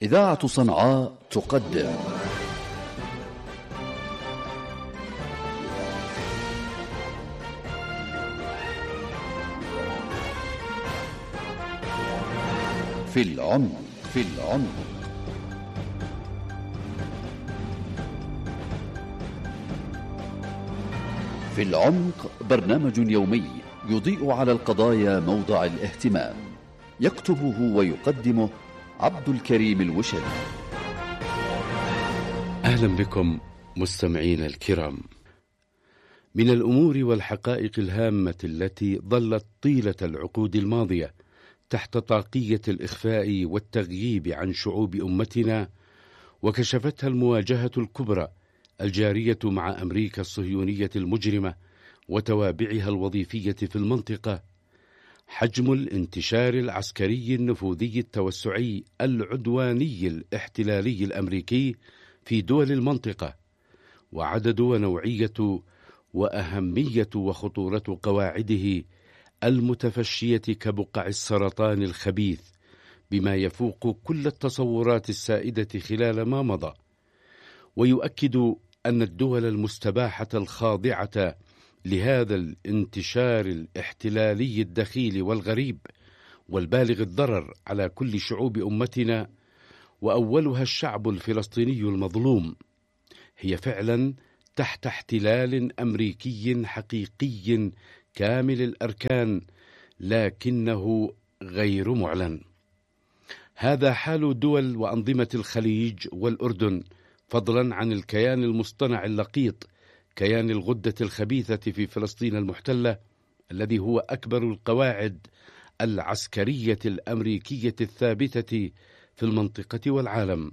إذاعة صنعاء تقدم في العمق. في العمق برنامج يومي يضيء على القضايا موضع الاهتمام، يكتبه ويقدمه عبد الكريم الوشري. أهلا بكم مستمعين الكرام. من الأمور والحقائق الهامة التي ظلت طيلة العقود الماضية تحت طاقية الإخفاء والتغييب عن شعوب أمتنا، وكشفتها المواجهة الكبرى الجارية مع أمريكا الصهيونية المجرمة وتوابعها الوظيفية في المنطقة، حجم الانتشار العسكري النفوذي التوسعي العدواني الاحتلالي الأمريكي في دول المنطقة، وعدد ونوعية وأهمية وخطورة قواعده المتفشية كبقع السرطان الخبيث بما يفوق كل التصورات السائدة خلال ما مضى، ويؤكد أن الدول المستباحة الخاضعة لهذا الانتشار الاحتلالي الدخيل والغريب والبالغ الضرر على كل شعوب أمتنا، وأولها الشعب الفلسطيني المظلوم، هي فعلا تحت احتلال أمريكي حقيقي كامل الأركان، لكنه غير معلن. هذا حال دول وأنظمة الخليج والأردن، فضلا عن الكيان المصطنع اللقيط، كيان الغدة الخبيثة في فلسطين المحتلة، الذي هو أكبر القواعد العسكرية الأمريكية الثابتة في المنطقة والعالم.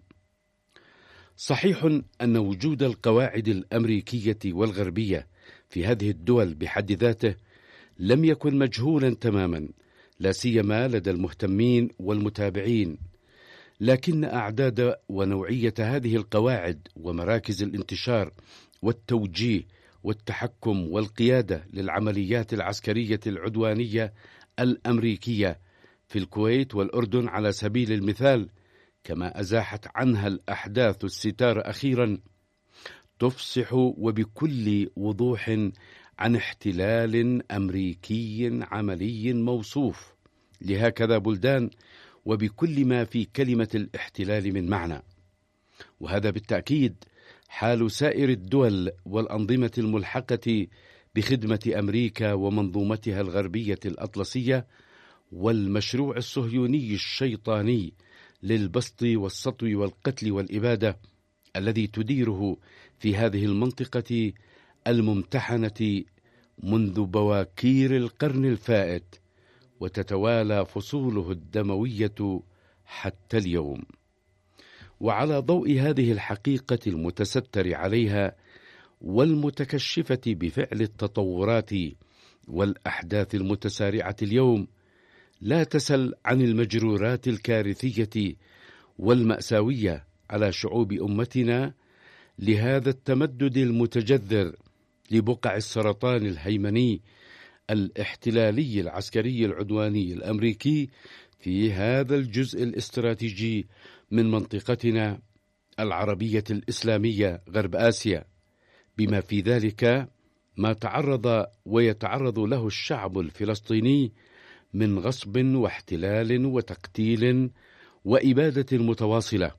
صحيح أن وجود القواعد الأمريكية والغربية في هذه الدول بحد ذاته لم يكن مجهولا تماما، لا سيما لدى المهتمين والمتابعين، لكن أعداد ونوعية هذه القواعد ومراكز الانتشار والتوجيه والتحكم والقيادة للعمليات العسكرية العدوانية الأمريكية في الكويت والأردن على سبيل المثال، كما أزاحت عنها الأحداث الستار أخيرا، تفصح وبكل وضوح عن احتلال أمريكي عملي موصوف لهكذا بلدان وبكل ما في كلمة الاحتلال من معنى. وهذا بالتأكيد حال سائر الدول والأنظمة الملحقة بخدمة أمريكا ومنظومتها الغربية الأطلسية والمشروع الصهيوني الشيطاني للبسط والسطو والقتل والإبادة الذي تديره في هذه المنطقة الممتحنة منذ بواكير القرن الفائت، وتتوالى فصوله الدموية حتى اليوم. وعلى ضوء هذه الحقيقة المتستر عليها والمتكشفة بفعل التطورات والأحداث المتسارعة اليوم، لا تسل عن المجرورات الكارثية والمأساوية على شعوب أمتنا لهذا التمدد المتجذر لبقع السرطان الهيمني الاحتلالي العسكري العدواني الأمريكي في هذا الجزء الاستراتيجي من منطقتنا العربية الإسلامية غرب آسيا، بما في ذلك ما تعرض ويتعرض له الشعب الفلسطيني من غصب واحتلال وتقتيل وإبادة متواصلة.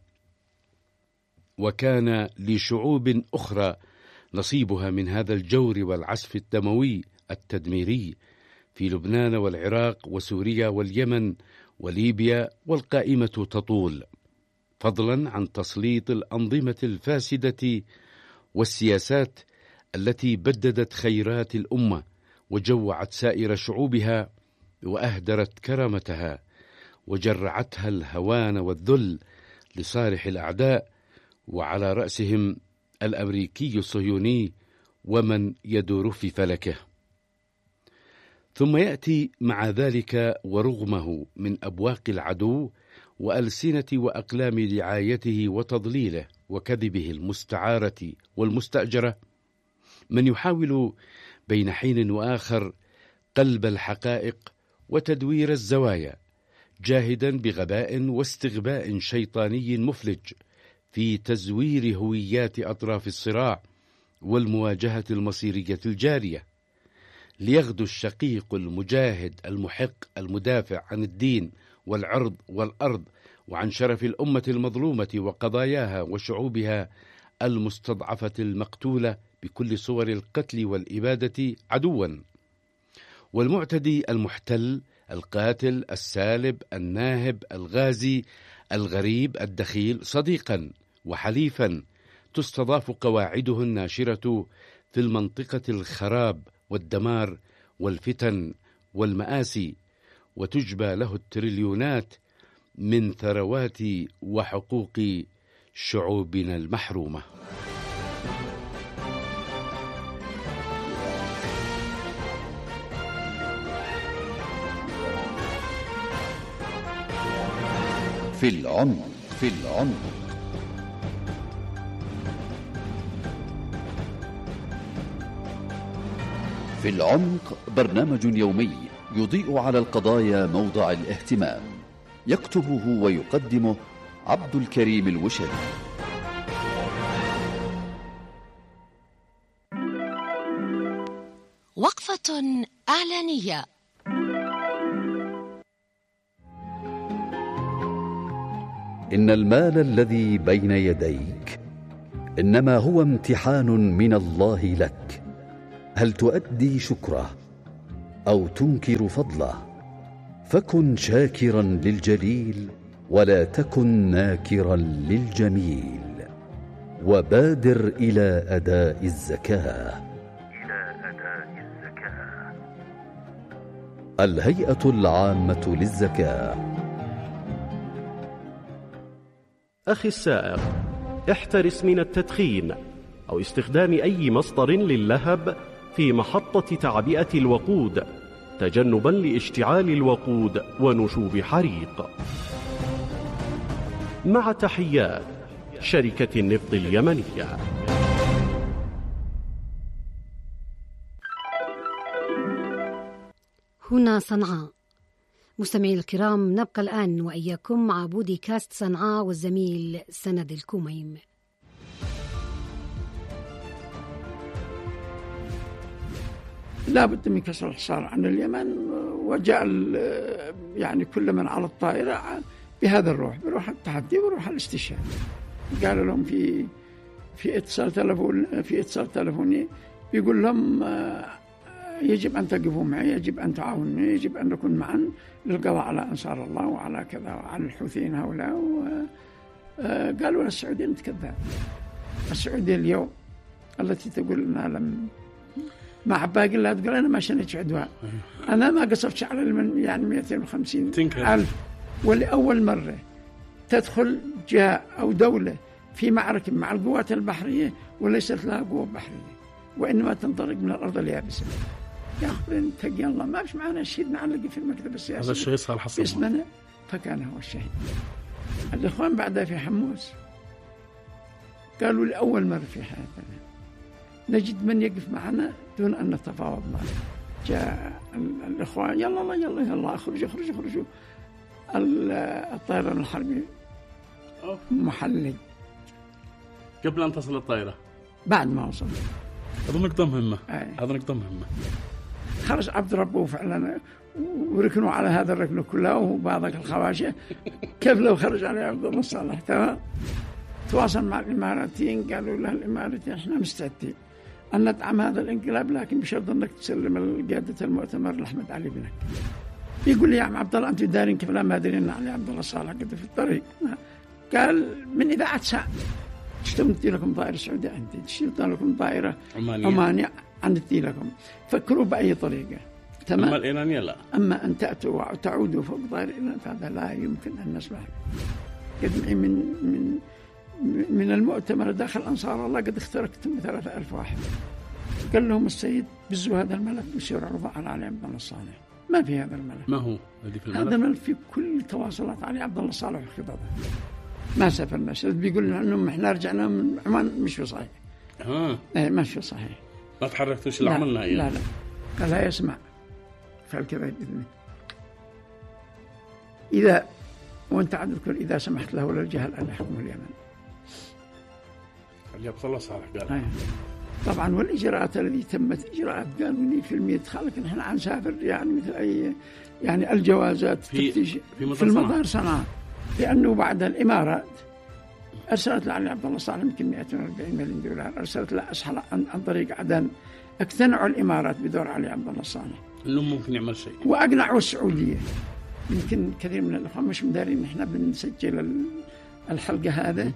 وكان لشعوب أخرى نصيبها من هذا الجور والعسف الدموي التدميري في لبنان والعراق وسوريا واليمن وليبيا، والقائمة تطول، فضلا عن تسليط الأنظمة الفاسدة والسياسات التي بددت خيرات الأمة وجوعت سائر شعوبها وأهدرت كرامتها وجرعتها الهوان والذل لصالح الأعداء، وعلى رأسهم الأمريكي الصهيوني ومن يدور في فلكه. ثم يأتي مع ذلك ورغمه من أبواق العدو وألسنة وأقلام دعايته وتضليله وكذبه المستعارة والمستأجرة من يحاول بين حين وآخر قلب الحقائق وتدوير الزوايا، جاهدا بغباء واستغباء شيطاني مفلج في تزوير هويات أطراف الصراع والمواجهة المصيرية الجارية، ليغدو الشقيق المجاهد المحق المدافع عن الدين والعرض والأرض وعن شرف الأمة المظلومة وقضاياها وشعوبها المستضعفة المقتولة بكل صور القتل والإبادة عدوا، والمعتدي المحتل القاتل السالب الناهب الغازي الغريب الدخيل صديقا وحليفا تستضاف قواعده الناشرة في المنطقة الخراب والدمار والفتن والمآسي، وتجبى له التريليونات من ثروات وحقوق شعوبنا المحرومة. في العمق. في العمق برنامج يومي يضيء على القضايا موضع الاهتمام، يكتبه ويقدمه عبد الكريم الوشري. وقفة إعلانية. إن المال الذي بين يديك إنما هو امتحان من الله لك، هل تؤدي شكره أو تنكر فضله؟ فكن شاكرا للجليل ولا تكن ناكرا للجميل، وبادر إلى أداء الزكاة. الهيئة العامة للزكاة. أخي السائق، احترس من التدخين أو استخدام أي مصدر للهب في محطة تعبئة الوقود، تجنبا لاشتعال الوقود ونشوب حريق. مع تحيات شركة النفط اليمنية. هنا صنعاء. مستمعي الكرام، نبقى الآن وإياكم مع بودكاست صنعاء والزميل سند الكوميم. لا بد من كسر الحصار عن اليمن، وجاء يعني كل من على الطائرة بهذا الروح، بروح التحدي وروح الاستشهاد. قالوا لهم في اتصال تلفوني بيقول لهم يجب أن تقفوا معي، يجب أن تعاونوا، يجب أن نكون معا للقضاء على أنصار الله وعلى كذا وعلى الحوثيين هؤلاء. قالوا للسعودية أنت كذاب. السعودية اليوم التي تقول أنها لم مع باقي الله تقول أنا ما شنيت عدوان، أنا ما قصرت على يعني 250,000. ولأول مرة تدخل جهة أو دولة في معركة مع القوات البحرية وليست لها قوة بحرية، وإنما تنطلق من الأرض اليابسة. يا أخي تقي الله، ما فيش معنا شهيد نعلق في المكتب السياسي هذا الشيء صار حصل باسمنا، فكان هو الشهيد. الإخوان بعدها في حموس قالوا لأول مرة في حياتنا نجد من يقف معنا دون أن نتفاوض معه. جاء الإخوان يلا اخرجوا الطيران الحربي محلي قبل أن تصل الطائرة. بعد ما وصل هذا نقطة مهمة. هذا نقطة مهمة. خرج عبد ربه فعلا وركنوا على هذا الركن كله وبعضك الخواشة. كيف لو خرج عليه عبد الله صالح؟ تمام. تواصل مع الإماراتيين، قالوا له الإماراتيين احنا مستعدين أن ندعم هذا الانقلاب، لكن بشرط أنك تسلم قيادة المؤتمر لأحمد علي بنك. يقول لي يا عم عبد الله أنتم دارين كيف لا ما دارين علي عبد الله صالح قد في الطريق. قال من إذاعة ساعة تشتمتي لكم طائرة سعودية عندي، تشتمتي لكم طائرة عمانية عندي لكم، فكروا بأي طريقة. تمام. أما الإيرانية لا. أما أن تأتوا وتعودوا فوق طائرة إيران فهذا لا يمكن أن نسمح. قد من المؤتمر داخل أنصار الله قد اخترقتم 3,000 واحد. قال لهم السيد بزوا هذا الملف بيصير عرضه على علي عبد الله الصالح. ما في هذا الملف. ما هو الذي في الملف؟ هذا الملف في كل تواصلات علي عبد الله الصالح وخطابه. ما سافرنا. بيقول لنا انهم احنا رجعنا من عمان، مش في صحيح. مش في صحيح. ما تحركتوش اللي عملنا يعني. لا قال لا يسمع. قال كذا بإذنه. إذا وأنت عاد تذكر إذا سمحت له للجهل أن يحكم اليمن. اللي عبد الله صالح قال. طبعا والإجراءات التي تمت إجراءات قانونية في الميدخال، لكن احنا عن سافر يعني مثل أي يعني الجوازات في المطار صنعاء، لأنه بعد الإمارات أرسلت لعلي عبد الله صالح يمكن 240 مليون دولار، أرسلت له أسحل عن طريق عدن. اقتنعوا الإمارات بدور علي عبد الله صالح إنه ممكن يعمل شيء، وأقنعوا السعودية. يمكن كثير من الأخوة مش مدارين إحنا بنسجل الحلقة هذا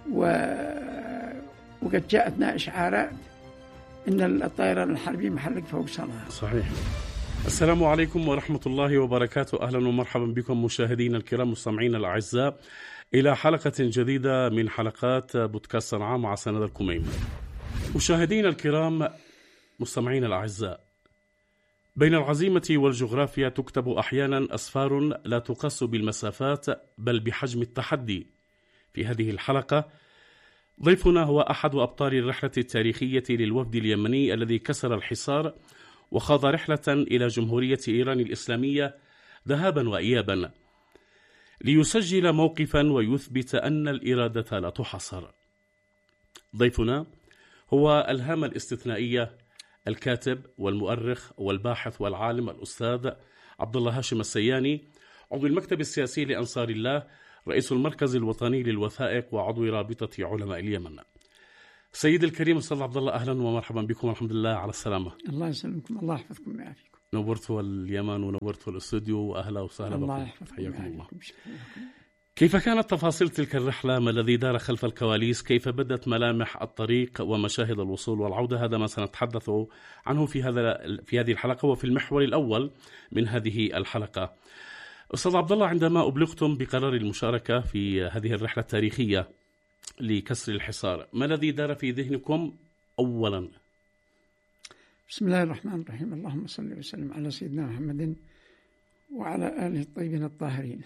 وقد جاءتنا إشعارات إن الطيران الحربي محلق فوق صنعاء. صحيح. السلام عليكم ورحمة الله وبركاته. أهلا ومرحبا بكم مشاهدينا الكرام مستمعينا الأعزاء إلى حلقة جديدة من حلقات بودكاست صنعاء مع سند الكميمة. مشاهدينا الكرام مستمعينا الأعزاء، بين العزيمة والجغرافيا تكتب أحيانا أسفار لا تقاس بالمسافات بل بحجم التحدي. في هذه الحلقة ضيفنا هو أحد أبطال الرحلة التاريخية للوفد اليمني الذي كسر الحصار وخاض رحلة إلى جمهورية إيران الإسلامية ذهابا وإيابا ليسجل موقفا ويثبت أن الإرادة لا تحصر. ضيفنا هو الهامة الاستثنائية الكاتب والمؤرخ والباحث والعالم الأستاذ عبد الله هاشم السياني، عضو المكتب السياسي لأنصار الله، رئيس المركز الوطني للوثائق وعضو رابطة علماء اليمن. سيد الكريم أستاذ عبد الله، أهلا ومرحبا بكم، الحمد لله على السلامة. الله يسلمكم، الله يحفظكم ويعافيكم. نورتوا اليمن ونورتوا الاستوديو، وأهلا وسهلا بكم. الله يحفظكم الله. كيف كانت تفاصيل تلك الرحلة؟ ما الذي دار خلف الكواليس؟ كيف بدت ملامح الطريق ومشاهد الوصول والعودة؟ هذا ما سنتحدث عنه في هذه الحلقة وفي المحور الأول من هذه الحلقة. أستاذ عبد الله، عندما أبلغتم بقرار المشاركة في هذه الرحلة التاريخية لكسر الحصار، ما الذي دار في ذهنكم أولا؟ بسم الله الرحمن الرحيم، اللهم صل وسلم على سيدنا محمد وعلى آله الطيبين الطاهرين.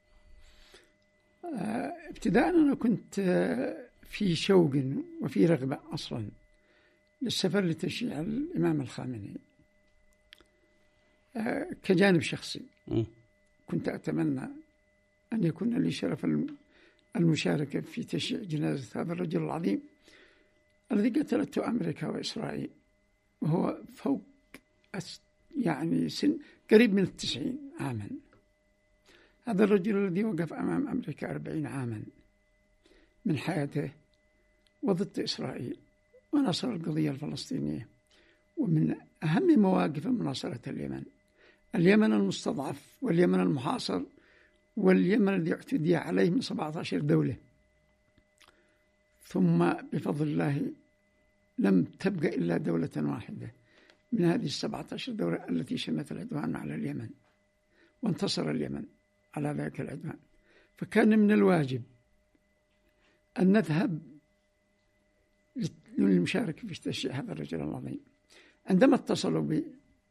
ابتداء أنا كنت في شوق وفي رغبة أصلا للسفر لتشييع الإمام الخامنئي كجانب شخصي. كنت أتمنى أن يكون لي شرف المشاركة في تشييع جنازة هذا الرجل العظيم الذي قتلته أمريكا وإسرائيل، وهو فوق يعني سن قريب من 90 عاما. هذا الرجل الذي وقف أمام أمريكا 40 عاما من حياته وضد إسرائيل ونصر القضية الفلسطينية، ومن أهم مواقف مناصرة اليمن المستضعف واليمن المحاصر واليمن الذي اعتدي عليه من 17 دولة، ثم بفضل الله لم تبقى إلا دولة واحدة من هذه 17 دولة التي شنت العدوان على اليمن، وانتصر اليمن على ذلك العدوان. فكان من الواجب أن نذهب للمشاركة في تشييع هذا الرجل العظيم. عندما اتصلوا بي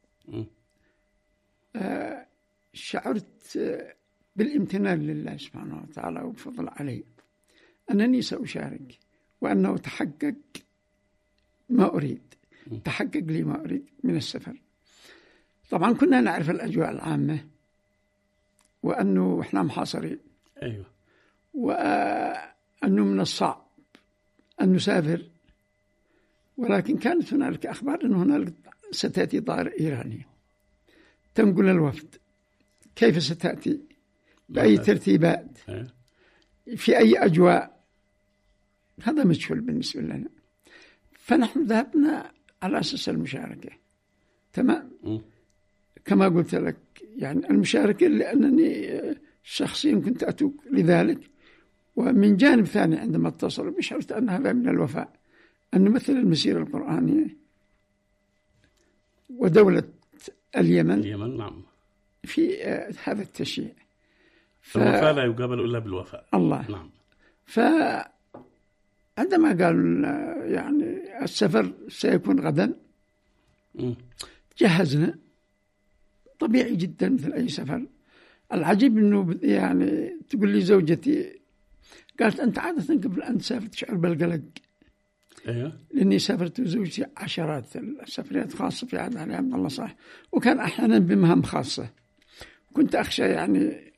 شعرت بالامتنان لله سبحانه وتعالى وبفضل علي أنني سأشارك، وأنه تحقق ما أريد، تحقق لي ما أريد من السفر. طبعا كنا نعرف الأجواء العامة، وأنه إحنا محاصرين، أيوة، وأنه من الصعب أن نسافر، ولكن كانت هنالك أخبار أن هنالك ستأتي طائرة إيرانية تنقل الوفد. كيف ستأتي؟ بأي ترتيبات؟ في أي أجواء؟ هذا مجهول بالنسبة لنا. فنحن ذهبنا على أساس المشاركة، تمام. كما قلت لك يعني المشاركة لأنني شخصيا كنت أتوق لذلك، ومن جانب ثاني عندما اتصلوا بشعرت أن هذا من الوفاء أن نمثل المسيرة القرآنية ودولة اليمن نعم في هذا التشييع. الوفاء لا يقابل إلا بالوفاء. الله. نعم. فعندما قالوا يعني السفر سيكون غدا جهزنا طبيعي جدا مثل أي سفر. العجيب أنه يعني تقول لي زوجتي، قالت أنت عادة قبل أن تسافر تشعر بالقلق. لأني سافرت وزوجتي عشرات السفريات خاصة في عهد علي عبد الله صالح، وكان أحيانا بمهام خاصة. كنت أخشى يعني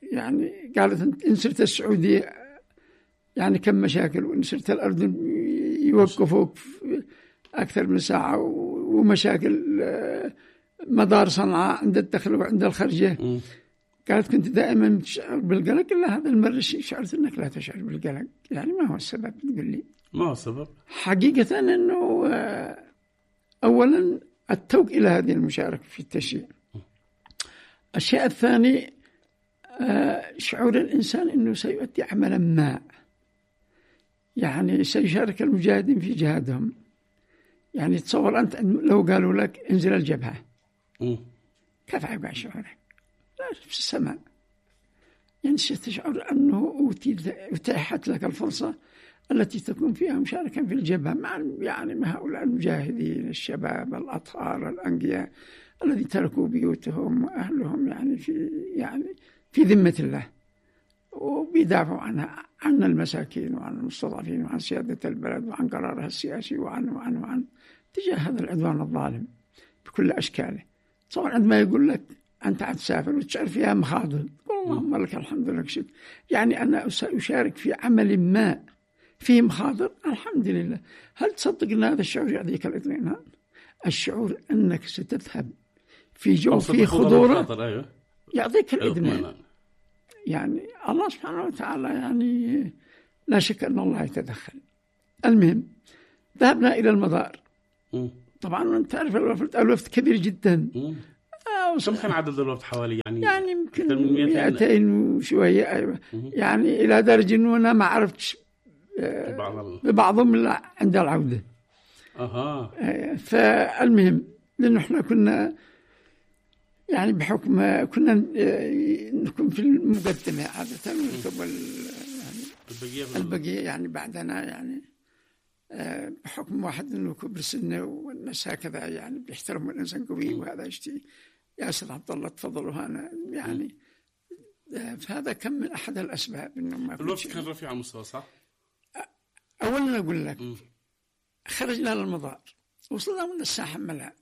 يعني قالت إن صرت السعودية يعني كم مشاكل، وإن صرت الأردن يوقفوك أكثر من ساعة، ومشاكل مدار صنعاء عند الدخل وعند الخرجة. قالت كنت دائما تشعر بالقلق. إلا هذا المرة شعرت أنك لا تشعر بالقلق. يعني ما هو السبب؟ تقول لي ما هو السبب؟ حقيقة أنه أولا التوق إلى هذه المشاركة في التشييع. الشيء الثاني شعور الإنسان أنه سيؤدي عملا ما، يعني سيشارك المجاهدين في جهادهم. يعني تصور أنت لو قالوا لك انزل الجبهة كيف يبقى شعورك؟ لا في السماء. يعني ستشعر أنه أتيحت لك الفرصة التي تكون فيها مشاركا في الجبهة مع هؤلاء المجاهدين الشباب الأطهار الأنقياء الذي تركوا بيوتهم وأهلهم في ذمة الله، وبيدافعوا عن المساكين وعن المستضعفين وعن سيادة البلد وعن قرارها السياسي وعن تجاه هذا العدوان الظالم بكل أشكاله. طبعا عندما يقول لك أنت هتسافر وتشعر فيها مخاضر، اللهم لك الحمد لك شكر. يعني أنا أشارك في عمل ما فيه مخاضر، الحمد لله. هل تصدق أن هذا الشعور يعطيك الإطمئنان؟ الشعور أنك ستذهب في جو فيه خطورة يعطيك الإطمئنان. يعني الله سبحانه وتعالى يعني لا شك أن الله يتدخل. المهم ذهبنا إلى المطار. طبعا أنت تعرف الوفد كبير جدا. كم كان عدد الوفد حوالي؟ يعني يمكن 200 وشوية. أيوة. يعني إلى درجة أنه أنا ما عرفتش ببعضهم إلا عند العودة. فالمهم لأنه إحنا كنا يعني بحكم كنا نكون في المقدمة عادة ونركب البقية يعني بعدنا، يعني بحكم واحد إنه كبر سنه والناس هكذا يعني بيحترموا الإنسان قوي، وهذا يشتي ياسر عبد الله تفضلوا هنا يعني. فهذا كم من أحد الأسباب إنه ما الوقت كان رفيع المستوى صح؟ أولا أقول لك خرجنا للمطار، وصلنا من الساحة ملأ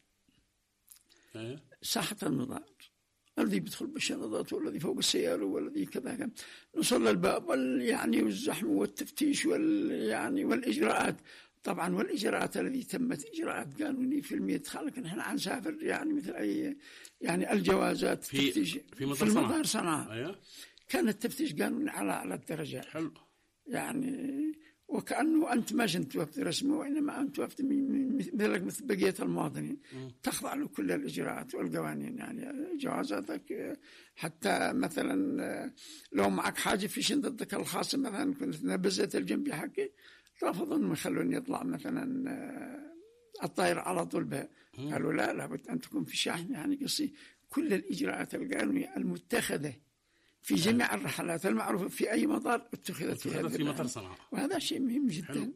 ساحة المطار، الذي بيدخل بالشنطات والذي فوق السيارة والذي كذا. نوصل للباب يعني والزحمة والتفتيش والإجراءات. طبعا والإجراءات التي تمت إجراءات قانونية في المدخل، لكن إحنا عنسافر يعني مثل أي يعني الجوازات في مطار صنعاء. كان التفتيش قانوني على الدرجة. حلو. يعني وكأنه أنت ما كنت وفد رسمي، وإنما أنت وفد مثل بقية المواطنين تخضع له كل الإجراءات والقوانين. يعني جوازاتك حتى مثلا لو معك حاجة في شنطتك الخاصة، مثلا كنت نبذت الجنبي حقي رفضوا أنهم يخلوني يطلع مثلا الطائرة على طول بها. قالوا لا لابد أن تكون في شاحن. يعني قصي كل الإجراءات القانونية المتخذة في جميع الرحلات المعروفة في أي مطار اتخذت في مطار صنعاء، وهذا شيء مهم جدا.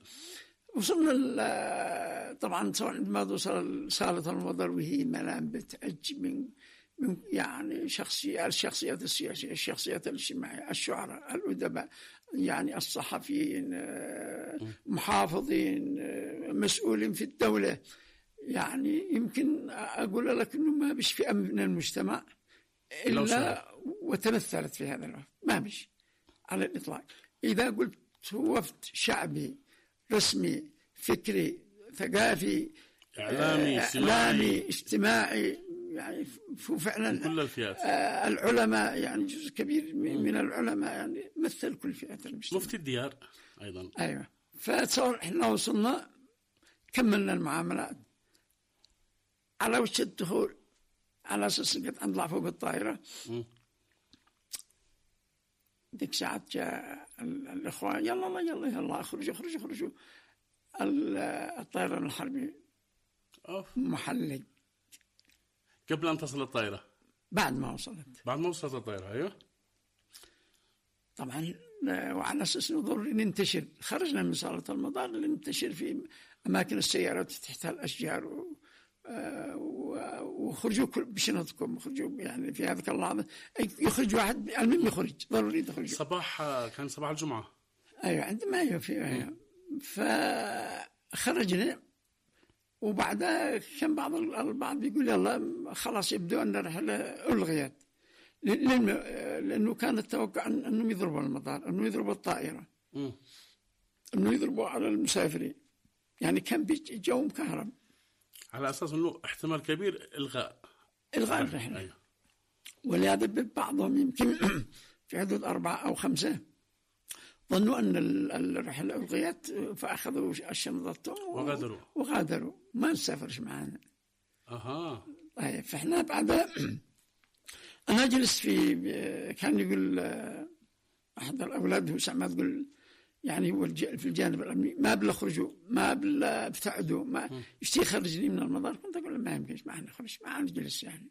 وصلنا طبعا عندما وصل صالة المطار وهي ملام بتأج من يعني الشخصيات السياسية، الشخصيات الاجتماعية، الشعراء، الأدباء، يعني الصحفيين، محافظين، مسؤولين في الدولة. يعني يمكن أقول لك أنه ما بش فئة من المجتمع إلا وتمثلت في هذا الوفد، ما بش على الإطلاق. إذا قلت وفد شعبي رسمي فكري ثقافي إعلامي اجتماعي، يعني فعلا كل الفئات. العلماء يعني جزء كبير من العلماء يعني مثل كل فئات المجتمع. مفتي الديار أيضا. أيوة. فتصور إحنا وصلنا كملنا المعاملات على وش الدخول، على أساس قد نطلع فوق الطائرة. ديك ساعة جاء الإخوان يلا اخرجوا الطائرة الحربي محلق. قبل أن تصل الطائرة؟ بعد ما وصلت الطائرة. أيوه. طبعا وعلى أساس ضروري ننتشر، خرجنا من صالة المطار لننتشر في أماكن السيارات تحت الأشجار وخرجوا بشنطكم، خرجوا يعني في هذيك اللحظة يخرج واحد، المهم يخرج ضروري تخرج. كان صباح الجمعة. أيوة عندما فخرجنا، وبعدها كان البعض بيقول يلا خلاص يبدو أن الرحلة ألغيت، لأنه كان التوقع أنهم يضربوا المطار، أنه يضربوا الطائرة، أنه يضربوا على المسافرين، يعني كان جو مكهرب، على أساس أنه احتمال كبير إلغاء الرحلة. أيوه. ولهذا بعضهم يمكن في حدود 4 أو 5 ظنوا أن الرحلة ألغيت، فأخذوا شنطتهم وغادروا ما نسافرش معنا. طيب فإحنا بعد أنا جلست كان يقول أحد الأولاد هو سمع تقول يعني هو في الجانب الأمني ما بلخرجوا ما بتعدوا ما يشتي يخرجني من المطار. كنت أقول ما يمكنش معنا نخرج معنا نجلس يعني.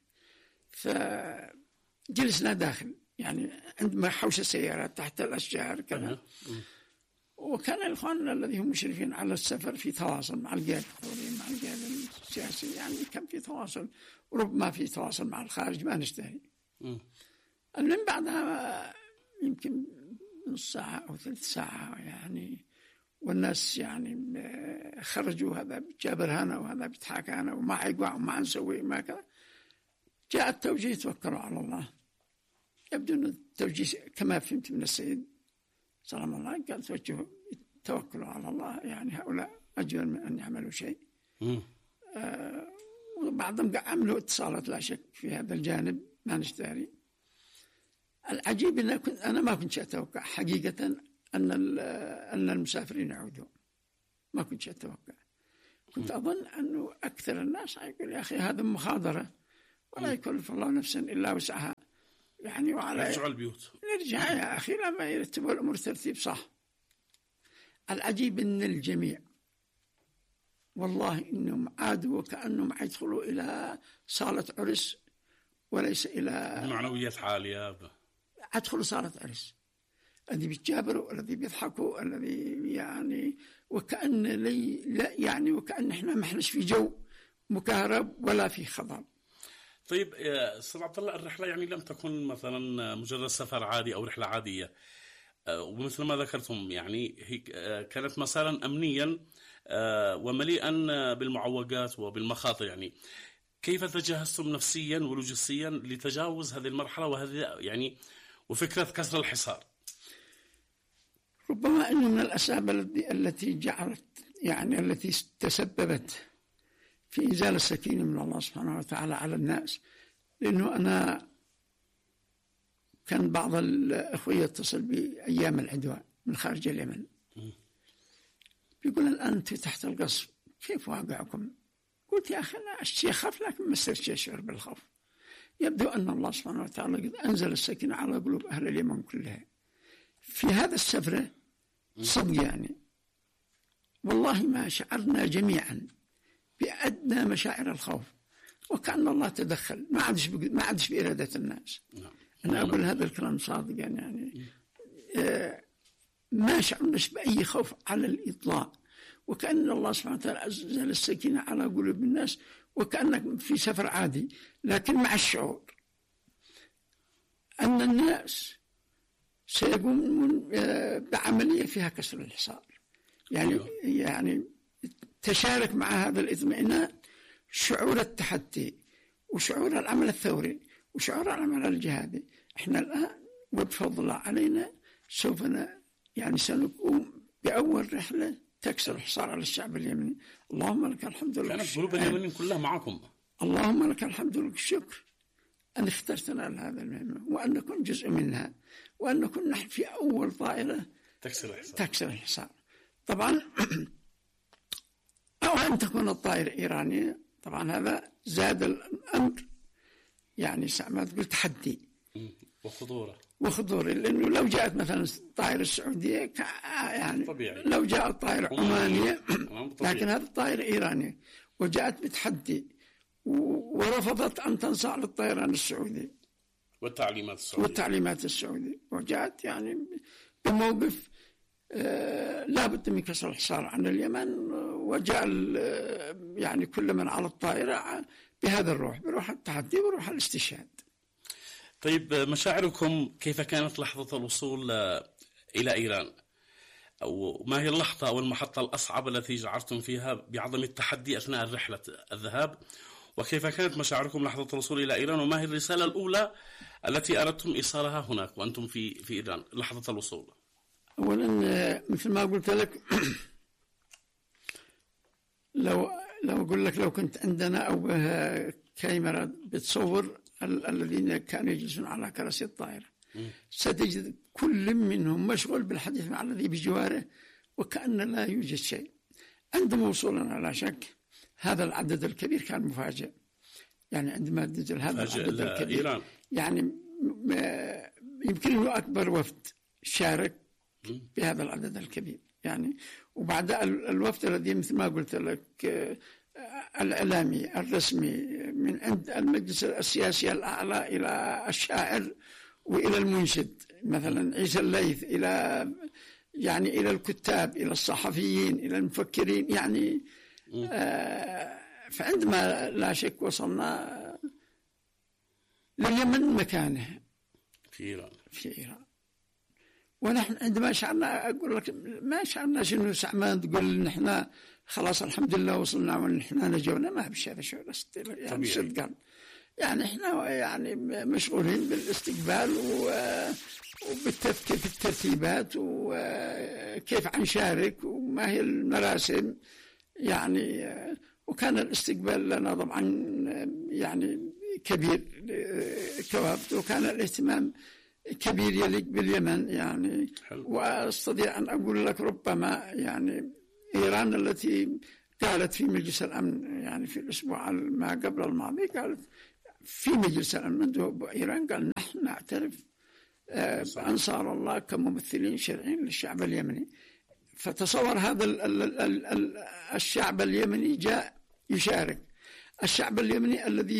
فجلسنا داخل يعني عندما حوش السيارات تحت الأشجار كذا. وكان الإخوان الذين هم مشرفين على السفر في تواصل مع القيادة الثورية مع القيادة السياسية، يعني كان في تواصل وربما في تواصل مع الخارج ما نشتهي. من بعدها يمكن نص ساعة أو 3 ساعة يعني، والناس يعني خرجوا، هذا بجابر هنا وهذا بيضحك هنا وما يقوع وما نسوي ما كذا. جاء التوجيه توكلوا على الله. يبدو أن التوجيه كما فهمت من السيد سلام الله قال توكلوا على الله، يعني هؤلاء أجل من أن يعملوا شيء. وبعضهم عملوا اتصالات لا شك في هذا الجانب ما نشتري. العجيب أنا ما كنت أتوقع حقيقة أن المسافرين يعودون، ما كنت أتوقع. كنت أظن أنه أكثر الناس يقول يا أخي هذا مخاضرة ولا يكلف الله نفسا إلا وسعها، يعني وعلى نرجع البيوت، نرجع يا أخي لما يرتبوا الأمور ترتيب صح. العجيب أن الجميع والله إنهم عادوا وكأنهم يدخلوا إلى صالة عرس وليس إلى معنويات عالية. أدخلوا صالة عرس، الذي بيتجابروا الذي بيضحكوا الذي يعني وكأن لا يعني وكأن إحنا ما إحناش في جو مكهرب ولا في خضر. طيب يا أستاذ عبد الله، الرحلة يعني لم تكن مثلا مجرد سفر عادي أو رحلة عادية، ومثل ما ذكرتم يعني هي كانت مسارا أمنيا ومليئا بالمعوقات وبالمخاطر. يعني كيف تجهزتم نفسيا ولوجستيا لتجاوز هذه المرحلة وهذه يعني وفكرة كسر الحصار؟ ربما أنه من الأسباب التي جعلت يعني التي تسببت في إنزال السكينة من الله سبحانه وتعالى على الناس، لأنه أنا كان بعض الأخوة يتصل بأيام العدوان من خارج اليمن يقول الآن أنتم تحت القصف كيف واقعكم؟ قلت يا أخي أنا أخاف لكن ما صرت أشعر بالخوف. يبدو أن الله سبحانه وتعالى قد أنزل السكينة على قلوب أهل اليمن كلها في هذا السفرة. صدق يعني والله ما شعرنا جميعا بأدنى مشاعر الخوف، وكأن الله تدخل ما عادش بإرادة الناس. أنا أقول هذا الكلام صادق يعني ما شعرناش بأي خوف على الإطلاق، وكأن الله سبحانه وتعالى أنزل السكينة على قلوب الناس وكأنك في سفر عادي، لكن مع الشعور أن الناس سيقومون بعملية فيها كسر الحصار. يعني تشارك مع هذا الإطمئنان شعور التحدي وشعور العمل الثوري وشعور العمل الجهادي. احنا الآن وبفضل الله علينا سوف يعني سنقوم بأول رحلة تكسر الحصار على الشعب اليمني. اللهم لك الحمد لله. كانت قلوب اليمنيين كلها معكم. اللهم لك الحمد ولك الشكر أن اخترتنا لهذا المهمة وأن نكون جزء منها وأن نكون نحن في أول طائرة تكسر الحصار. طبعا أو أن تكون الطائرة إيرانية، طبعا هذا زاد الأمر يعني ما تقول تحدي وخطورة لأنه لو جاءت مثلا الطائرة السعودية يعني طبيعي. لو جاءت طائرة عمانية لكن هذه الطائرة إيرانية وجاءت بتحدي ورفضت أن تنصاع للطيران السعودي والتعليمات السعودية وجاءت يعني بموقف لا بد من كسر الحصار عن اليمن، وجاء يعني كل من على الطائرة بهذا الروح، بروح التحدي وروح الاستشهاد. طيب مشاعركم كيف كانت لحظة الوصول إلى إيران؟ أو ما هي اللحظة أو المحطة الأصعب التي شعرتم فيها بعظم التحدي أثناء رحلة الذهاب؟ وكيف كانت مشاعركم لحظة الوصول إلى إيران؟ وما هي الرسالة الأولى التي أردتم إيصالها هناك وأنتم في إيران لحظة الوصول؟ أولا مثل ما قلت لك لو أقول لك لو كنت عندنا أو كاميرا بتصور الذين كانوا يجلسون على كراسي الطائرة ستجد كل منهم مشغول بالحديث مع الذي بجواره وكأن لا يوجد شيء. عندما وصولنا لا شك هذا العدد الكبير كان مفاجئ، يعني عندما نزل هذا العدد الكبير إيران. يعني يمكن أنه أكبر وفد شارك بهذا العدد الكبير يعني. وبعد الوفد الذي مثل ما قلت لك الإعلامي الرسمي من عند المجلس السياسي الأعلى إلى الشاعر وإلى المنشد مثلا عيسى الليث، إلى الكتاب، إلى الصحفيين، إلى المفكرين يعني. فعندما لا شك وصلنا لليمن مكانه في إيران. ونحن عندما شعرنا أقول لك ما شعرنا شنو سعمان تقول نحن خلاص الحمد لله وصلنا ونحن نجونا، ما بش هذا شعور يعني صدقا. يعني احنا يعني مشغولين بالاستقبال وبالتفكير في الترتيبات وكيف حنشارك وما هي المراسم يعني. وكان الاستقبال لنا طبعا يعني كبير كوفد، وكان الاهتمام كبير يليق باليمن يعني. واستطيع ان اقول لك ربما يعني ايران التي قالت في مجلس الامن يعني في الاسبوع ما قبل الماضي، قالت في مجلس الامن ايران قال نحن نعترف بانصار الله كممثلين شرعيين للشعب اليمني. فتصور هذا الشعب اليمني جاء يشارك، الشعب اليمني الذي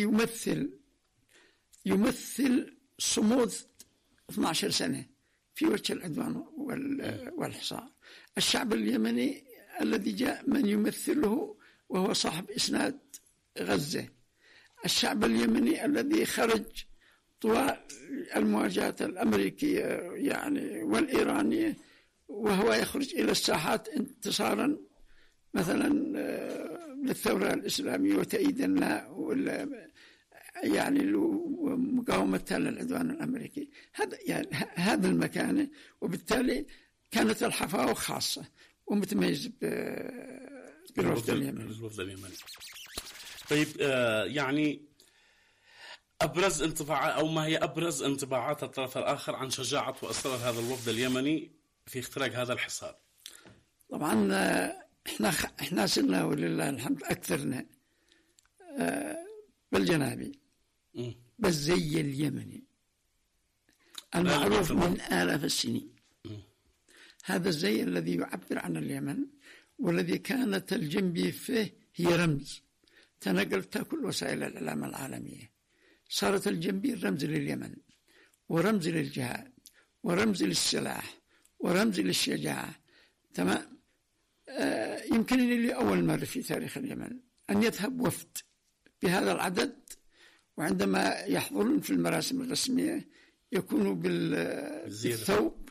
يمثل صمود 12 سنة في وجه العدوان والحصار، الشعب اليمني الذي جاء من يمثله وهو صاحب إسناد غزة، الشعب اليمني الذي خرج طوال المواجهات الأمريكية يعني والإيرانية وهو يخرج إلى الساحات انتصارا مثلا للثورة الإسلامية وتأييدا لها يعني مقاومتها للعدوان الأمريكي. هذا المكان، وبالتالي كانت الحفاوة خاصة ومتميز بالوفد اليمني. طيب يعني أبرز انطباعات أو ما هي أبرز انطباعات الطرف الآخر عن شجاعة وإصرار هذا الوفد اليمني في اختراق هذا الحصار؟ طبعا احنا صرنا ولله الحمد أكثرنا بالجنابي بالزي اليمني المعروف من آلاف السنين. هذا الزي الذي يعبر عن اليمن والذي كانت الجنبي فيه هي رمز تنقلتها كل وسائل الإعلام العالمية. صارت الجنبي رمز لليمن ورمز للجهاد ورمز للسلاح ورمز للشجاعة. تمام. يمكنني لأول مرة في تاريخ اليمن أن يذهب وفد بهذا العدد، وعندما يحضرون في المراسم الرسمية يكونوا بالثوب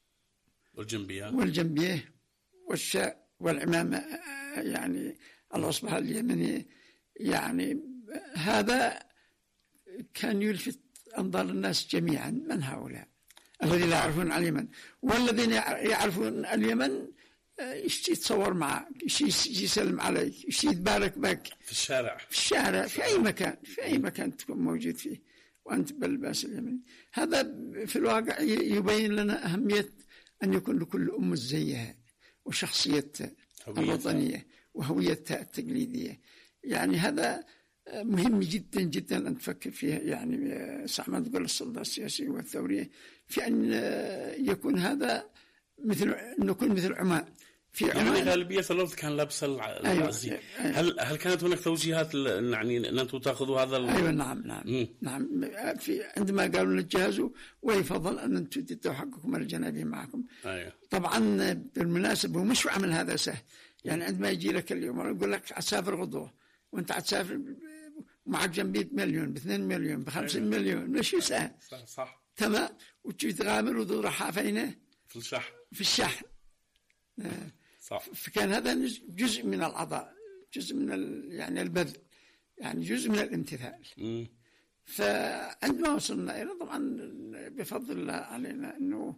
والجنبية والشاء والعمامة يعني الأصبح اليمني. يعني هذا كان يلفت أنظار الناس جميعا، من هؤلاء الذين لا يعرفون اليمن والذين يعرفون اليمن يتصور معك، يسلم عليك، يتبارك بك في الشارع في أي مكان تكون موجود فيه وأنت باللباس اليمني. هذا في الواقع يبين لنا أهمية أن يكون لكل أمة زيها وشخصيتها الوطنية وهويتها التقليدية. يعني هذا مهم جدا جدا أن تفكر فيها. يعني ساعة تقول السلطة السياسية والثورية في أن يكون هذا نكون مثل عمان. في يعني غالبية الوفد كان لابس العزي. أيوة. هل كانت هناك توجيهات يعني أن أنتم تأخذوا هذا أيوة نعم. عندما قالوا نتجهزوا ويفضل أن أنتم تدوا حقكم الجنابي معكم. أيوة. طبعا بالمناسبة ومش عمل هذا سهل. يعني عندما يجي لك اليوم يقول لك هتسافر غدوة وأنت هتسافر معك جنبي ب1 ب2 مليون ب50 مليون، مش سهل. صح. تمام. وتجي تغامر وتروح فينه في الشحن. صح. فكان هذا جزء من العطاء، جزء من يعني البذل، يعني جزء من الامتثال. فعندما وصلنا إلى طبعا بفضل الله علينا أنه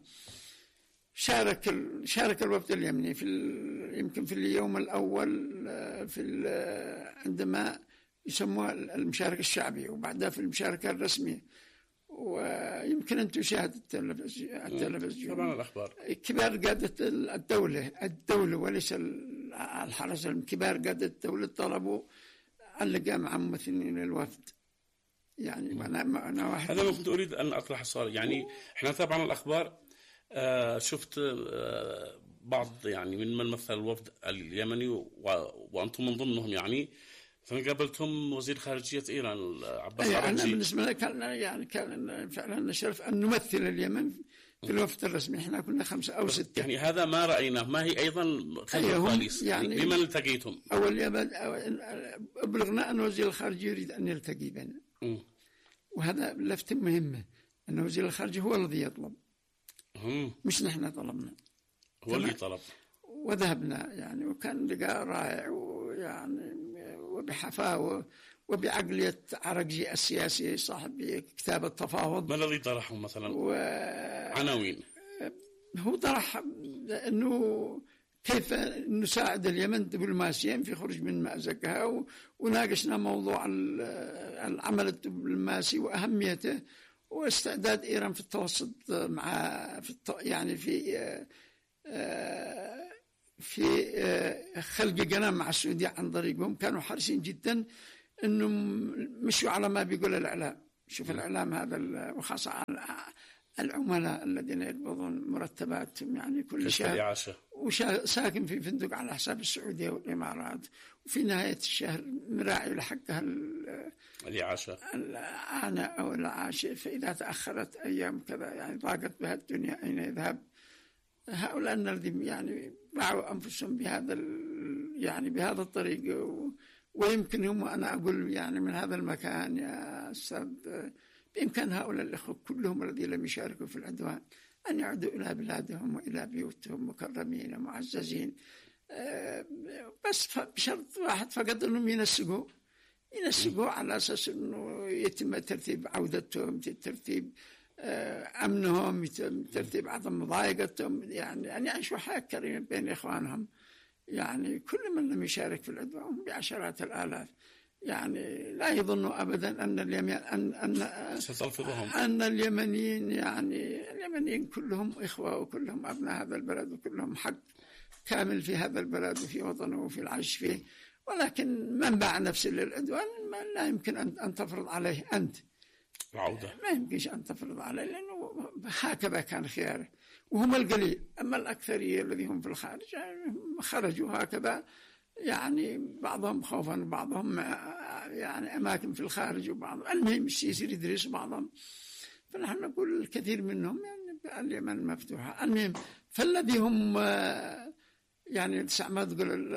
شارك الوفد اليمني يمكن في اليوم الأول عندما يسموها المشاركة الشعبية، وبعدها في المشاركة الرسمية. ويمكن أن تشاهد التلفزيون طبعا الأخبار كبار قادة الدولة وليس الحرس، كبار قادة الدولة طلبوا اللقاء مع ممثلين الوفد. يعني أنا واحد هذا ما كنت أريد أن أطرح السؤال. يعني إحنا طبعا الأخبار شفت بعض يعني من مثل الوفد اليمني وأنتم من ضمنهم، يعني فقابلتم وزير خارجية إيران عباس أنا عراقجي. بالنسبة لي كان فعلا شرف أن نمثل اليمن في الوفد الرسمي. إحنا كنا 5 أو 6. يعني هذا ما رأيناه، ما هي أيضا خبرة كويسة. يعني بمن التقيتم؟ أبلغنا أن وزير الخارجية يريد أن يلتقي بنا، وهذا لفتة مهمة، أن وزير الخارجية هو الذي يطلب، مش نحن طلبنا، هو اللي طلب. وذهبنا يعني، وكان لقاء رائع، ويعني وبحفاوة وبعقلية عرقجي السياسي صاحب كتاب التفاوض. ما الذي طرحه مثلا؟ عناوين هو طرح أنه كيف نساعد اليمن دبلوماسيا في خروج من مأزقها، وناقشنا موضوع العمل الدبلوماسي وأهميته، واستعداد إيران في التوسط يعني في خلق قناة مع السعودية عن طريقهم. كانوا حريصين جدا أنهم مشوا على ما بيقول الإعلام. شوف الإعلام هذا، وخاصة العملاء الذين يقبضون مرتباتهم يعني كل شهر، وساكن في فندق على حساب السعودية والإمارات، وفي نهاية الشهر مراعي لحقها الإعانة أو العاشة، فإذا تأخرت أيام كذا يعني ضاقت بها الدنيا أين يذهب. هؤلاء الذين يعني باعوا أنفسهم بهذا الطريق، ويمكن هم، أنا أقول يعني من هذا المكان يا أستاذ، بإمكان هؤلاء الأخوة كلهم الذين لم يشاركوا في العدوان أن يعودوا إلى بلادهم وإلى بيوتهم مكرمين ومعززين، بس بشرط واحد فقط، أنهم ينسقوا على أساس أنه يتم ترتيب عودتهم، ترتيب أمنهم، ترتيب عدم مضايقتهم، يعني أن يعيشوا حياة كريمة بين إخوانهم. يعني كل من لم يشارك في العدوان بعشرات الآلاف، يعني لا يظنوا أبدا أن اليمنيين يعني اليمنيين كلهم إخوة، وكلهم أبناء هذا البلد، وكلهم حق كامل في هذا البلد وفي وطنه وفي العيش فيه. ولكن من باع نفسه للعدوان لا يمكن أن تفرض عليه أنت العودة، ما يمكنش أن تفرض عليه، لأنه هكذا كان خياره، وهم القليل. أما الأكثرية الذين هم في الخارج يعني خرجوا هكذا، يعني بعضهم خوفا وبعضهم يعني أماكن في الخارج، وبعضهم المهم يصير يدرس بعضهم. فنحن نقول الكثير منهم يعني اليمن مفتوحة. المهم فالذي هم يعني ما تقول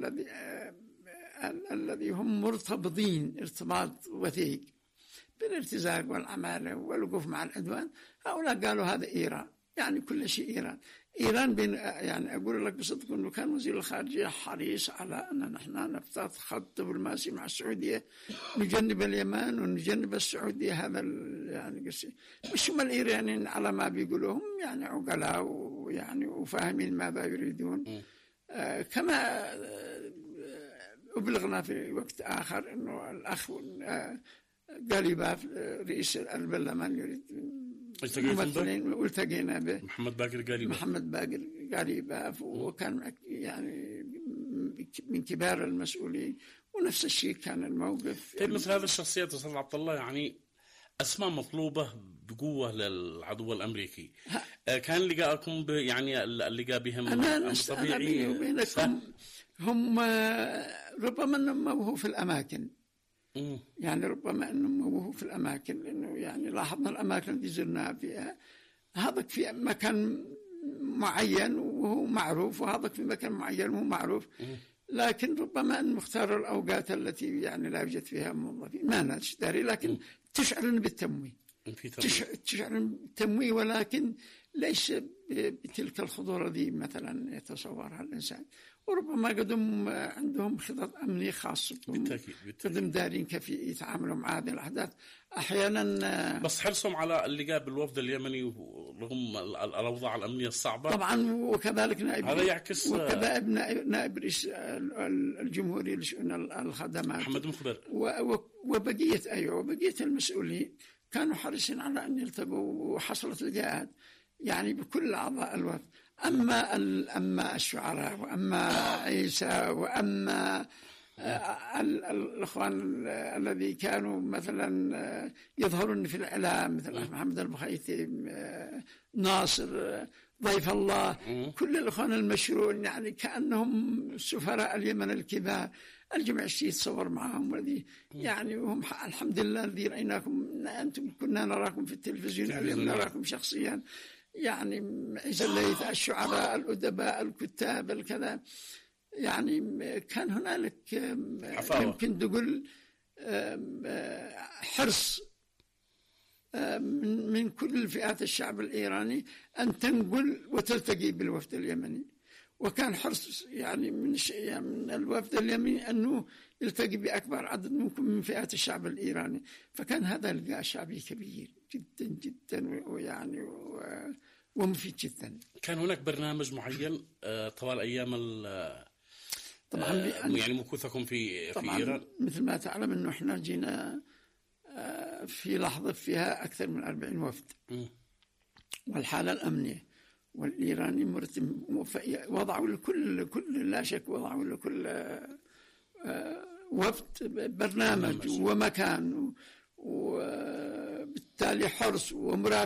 الذي هم مرتبطين ارتباط وثيق بالارتزاق والعمالة والوقوف مع العدوان، هؤلاء قالوا هذا إيران، يعني كل شيء إيران يعني أقول لك بصدق أنه كان وزير الخارجية حريص على أن نحن نفتح خط دبلوماسي مع السعودية، نجنب اليمن ونجنب السعودية. هذا يعني قصي، مش هم الإيرانيين على ما بيقولوهم يعني عقلاء ويعني وفاهمين ماذا يريدون. كما أبلغنا في وقت آخر أنه الأخ قاليباف رئيس البرلمان يريد ممثلين، والتقينا به محمد باقر قاليباف، وكان يعني من كبار المسؤولين، ونفس الشيء كان الموقف. طيب مثل هذه الشخصيات أستاذ عبد الله، يعني أسماء مطلوبة بقوة للعدو الأمريكي، كان لقاءكم يعني اللقاء بهم أمر طبيعي؟ هم ربما نموه في الأماكن، يعني ربما نموه في الأماكن، لأنه يعني لاحظنا الأماكن التي زرناها فيها، هذا في مكان معين وهو معروف، وهذا في مكان معين وهو معروف، لكن ربما أن مختار الأوقات التي يعني لا يوجد فيها موظفين ما نشتري، لكن تشعرن بالتمويه، تشعرن بالتمويه، ولكن ليس بتلك الخطورة دي مثلا يتصورها الإنسان، وربما قدم عندهم خطط أمنية خاصة بالتأكيد قدم دارين كيف يتعاملوا مع هذه الأحداث. أحيانا بس حرصهم على اللقاء بالوفد اليمني ورغم الأوضاع الأمنية الصعبة طبعا، وكذلك هذا يعكس وكذلك نائب رئيس الجمهورية لشؤون الخدمات محمد مخبر وبقية المسؤولين كانوا حريصين على أن يلتقوا، وحصلت لقاءات يعني بكل أعضاء الوفد. أما الشعراء وأما عيسى وأما الأخوان الذي كانوا مثلا يظهرون في الإعلام مثل محمد البخيتي، ناصر، ضيف الله، كل الأخوان المشهورون يعني كأنهم سفراء اليمن الكبار. الجميع يتصور معهم، والذي يعني هم الحمد لله الذي رأيناكم أنتم كنا نراكم في التلفزيون، اليوم نراكم شخصيا. يعني عيسى الليث، الشعراء، الأدباء، الكتاب، الكذا، يعني كان هنالك يمكن تقول حرص من كل فئات الشعب الإيراني أن تنقل وتلتقي بالوفد اليمني. وكان حرص يعني من الوفد اليمني أنه يلتقي بأكبر عدد ممكن من فئات الشعب الإيراني. فكان هذا لقاء شعبي كبير جدا جدا، ويعني ومفيد جدا. كان هناك برنامج معين طوال أيام طبعا يعني مكوثكم في إيران؟ مثل ما تعلم أنه إحنا جينا في لحظة فيها أكثر من 40 وفد، والحالة الأمنية والإيراني مرتب وضعوا لكل لا شك وضعوا لكل وفد برنامج ومكان، وبالتالي حرص ومرافق